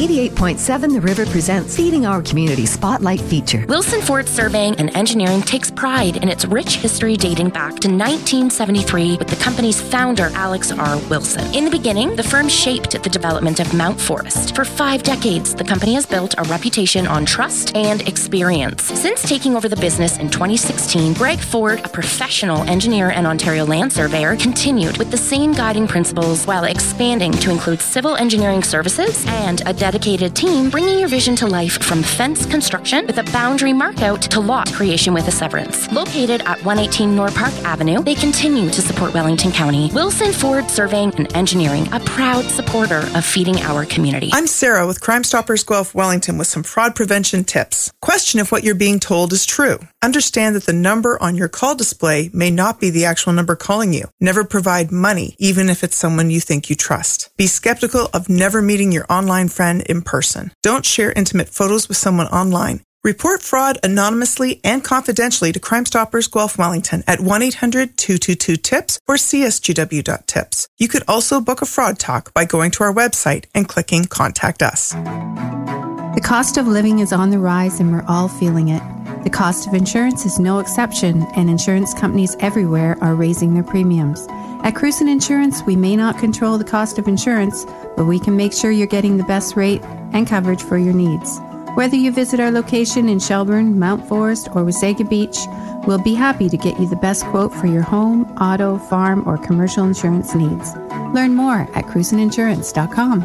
88.7 The River presents Feeding Our Community Spotlight feature. Wilson Ford Surveying and Engineering takes pride in its rich history dating back to 1973 with the company's founder, Alex R. Wilson. In the beginning, the firm shaped the development of Mount Forest. For 5 decades, the company has built a reputation on trust and experience. Since taking over the business in 2016, Greg Ford, a professional engineer and Ontario land surveyor, continued with the same guiding principles while expanding to include civil engineering services and a dedicated team bringing your vision to life from fence construction with a boundary markout to lot creation with a severance. Located at 118 North Park Avenue, they continue to support Wellington County. Wilson Ford Surveying and Engineering, a proud supporter of feeding our community. I'm Sarah with Crime Stoppers Guelph Wellington with some fraud prevention tips. Question if what you're being told is true. Understand that the number on your call display may not be the actual number calling you. Never provide money, even if it's someone you think you trust. Be skeptical of never meeting your online friend in person. Don't share intimate photos with someone online. Report fraud anonymously and confidentially to Crime Stoppers Guelph Wellington at 1-800-222-TIPS or csgw.tips. You could also book a fraud talk by going to our website and clicking Contact Us. The cost of living is on the rise and we're all feeling it. The cost of insurance is no exception, and insurance companies everywhere are raising their premiums. At Cruson Insurance, we may not control the cost of insurance, but we can make sure you're getting the best rate and coverage for your needs. Whether you visit our location in Shelburne, Mount Forest, or Wasaga Beach, we'll be happy to get you the best quote for your home, auto, farm, or commercial insurance needs. Learn more at crusoninsurance.com.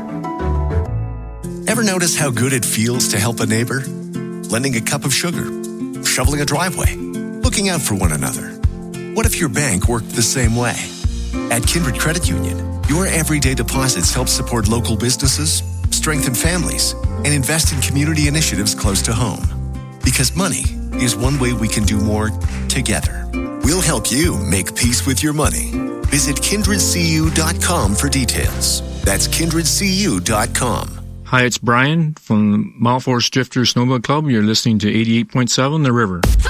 Ever notice how good it feels to help a neighbor? Lending a cup of sugar, shoveling a driveway, looking out for one another. What if your bank worked the same way? At Kindred Credit Union, your everyday deposits help support local businesses, strengthen families, and invest in community initiatives close to home. Because money is one way we can do more together. We'll help you make peace with your money. Visit kindredcu.com for details. That's kindredcu.com. Hi, it's Brian from Mount Forest Drifter Snowboard Club. You're listening to 88.7 The River.